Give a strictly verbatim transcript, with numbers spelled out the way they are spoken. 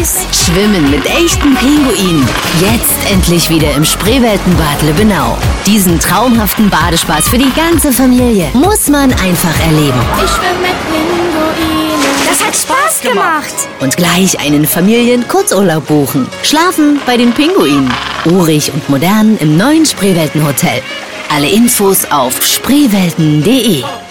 süß. Schwimmen mit echten Pinguinen. Jetzt endlich wieder im Spreeweltenbad Lübbenau. Diesen traumhaften Badespaß für die ganze Familie muss man einfach erleben. Ich schwimme mit Pinguinen. Das hat Spaß gemacht. Und gleich einen Familien-Kurzurlaub buchen. Schlafen bei den Pinguinen. Urig und modern im neuen Spreeweltenhotel. Alle Infos auf spreewelten punkt de.